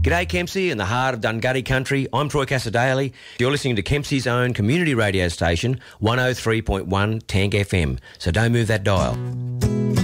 G'day Kempsey in the heart of Dungutty country. I'm Troy Casadale. You're listening to Kempsey's own community radio station, 103.1 Tank FM. So don't move that dial.